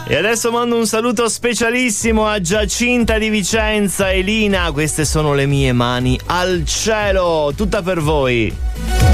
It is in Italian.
E adesso mando un saluto specialissimo a Giacinta di Vicenza. Elina, queste sono le mie mani al cielo, tutta per voi.